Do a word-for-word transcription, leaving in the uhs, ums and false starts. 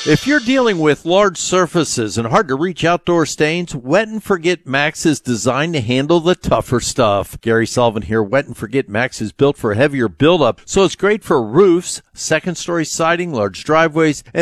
If you're dealing with large surfaces and hard-to-reach outdoor stains, Wet and Forget Max is designed to handle the tougher stuff. Gary Sullivan here. Wet and Forget Max is built for heavier buildup, so it's great for roofs, second-story siding, large driveways, and